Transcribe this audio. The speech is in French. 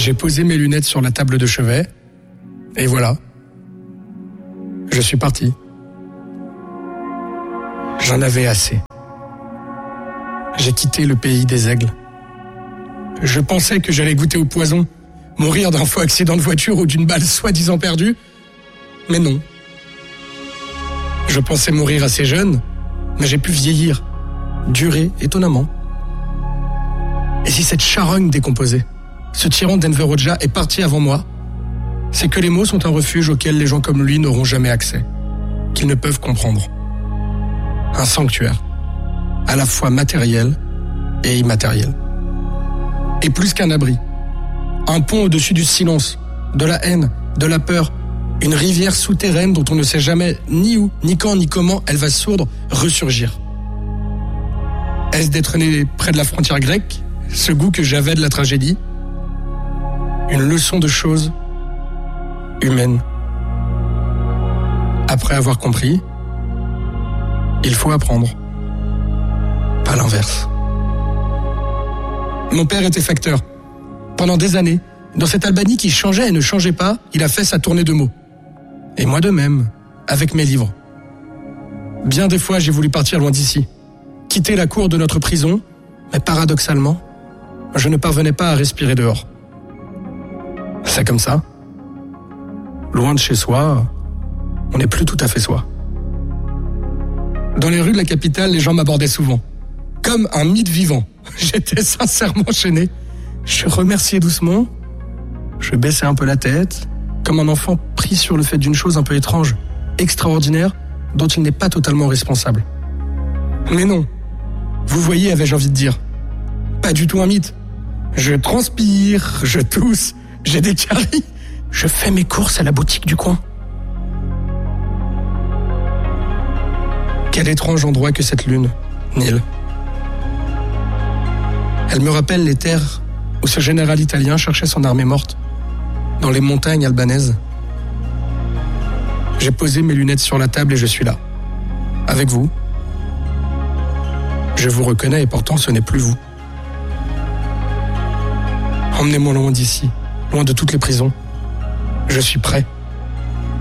J'ai posé mes lunettes sur la table de chevet, et voilà. Je suis parti. J'en avais assez. J'ai quitté le pays des aigles. Je pensais que j'allais goûter au poison, mourir d'un faux accident de voiture ou d'une balle soi-disant perdue, mais non. Je pensais mourir assez jeune, mais j'ai pu vieillir, durer étonnamment. Et si cette charogne décomposée, ce tyran d'Enver Hoxha est parti avant moi, c'est que les mots sont un refuge auquel les gens comme lui n'auront jamais accès, qu'ils ne peuvent comprendre. Un sanctuaire, à la fois matériel et immatériel. Et plus qu'un abri, un pont au-dessus du silence, de la haine, de la peur, une rivière souterraine dont on ne sait jamais ni où, ni quand, ni comment elle va sourdre, ressurgir. Est-ce d'être né près de la frontière grecque, ce goût que j'avais de la tragédie? Une leçon de choses humaines. Après avoir compris, il faut apprendre, pas l'inverse. Mon père était facteur. Pendant des années, dans cette Albanie qui changeait et ne changeait pas, il a fait sa tournée de mots. Et moi de même, avec mes livres. Bien des fois, j'ai voulu partir loin d'ici, quitter la cour de notre prison, mais paradoxalement, je ne parvenais pas à respirer dehors. C'est comme ça. Loin de chez soi, on n'est plus tout à fait soi. Dans les rues de la capitale, les gens m'abordaient souvent. Comme un mythe vivant. J'étais sincèrement gêné. Je remerciais doucement. Je baissais un peu la tête, comme un enfant pris sur le fait d'une chose un peu étrange, extraordinaire, dont il n'est pas totalement responsable. Mais non. Vous voyez, avais-je envie de dire. Pas du tout un mythe. Je transpire, je tousse, j'ai des caries. Je fais mes courses à la boutique du coin. Quel étrange endroit que cette lune, Nil. Elle me rappelle les terres où ce général italien cherchait son armée morte, dans les montagnes albanaises. J'ai posé mes lunettes sur la table et je suis là, avec vous. Je vous reconnais et pourtant ce n'est plus vous. Emmenez-moi loin d'ici, loin de toutes les prisons. Je suis prêt.